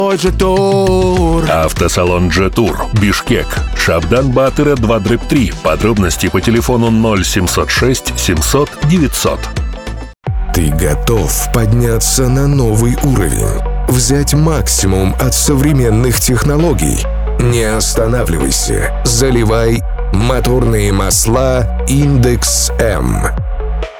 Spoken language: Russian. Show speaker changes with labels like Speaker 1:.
Speaker 1: Автосалон Джетур, Бишкек, Шабдан Батыра 2/3. Подробности по телефону 0706 700 900.
Speaker 2: Ты готов подняться на новый уровень? Взять максимум от современных технологий? Не останавливайся. Заливай моторные масла Индекс М.